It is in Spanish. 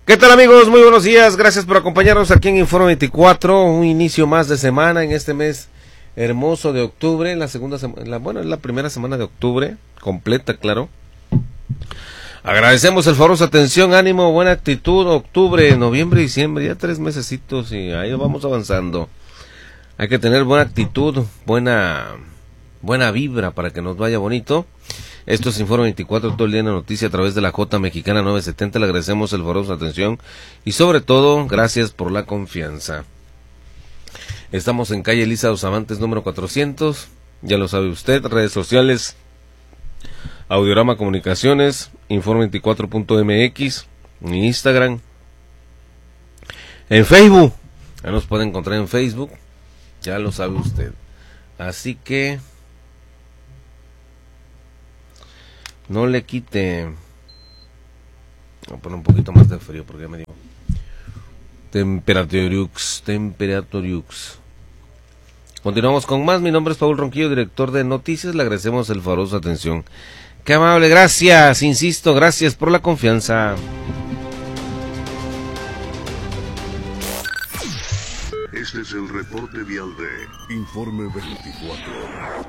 ¿Qué tal, amigos? Muy buenos días, gracias por acompañarnos aquí en Informe 24, un inicio más de semana en este mes hermoso de octubre, la primera semana de octubre, completa, claro. Agradecemos el favorosa atención, ánimo, buena actitud, octubre, noviembre, diciembre, ya 3 mesecitos y ahí vamos avanzando. Hay que tener buena actitud, buena vibra para que nos vaya bonito. Esto es Informe 24, todo el día en la noticia a través de la J Mexicana 970. Le agradecemos el favorosa atención y sobre todo, gracias por la confianza. Estamos en calle Elisa Dos Amantes número 400, ya lo sabe usted, redes sociales, Audiorama Comunicaciones, Informe24.mx, en Instagram, en Facebook, ya nos puede encontrar en Facebook, ya lo sabe usted. Así que no le quite. Voy a poner un poquito más de frío porque ya me dio Temperaturux. Continuamos con más. Mi nombre es Paul Ronquillo, director de noticias. Le agradecemos el favorosa atención. Qué amable, gracias, insisto, gracias por la confianza. Este es el reporte vial de Informe 24.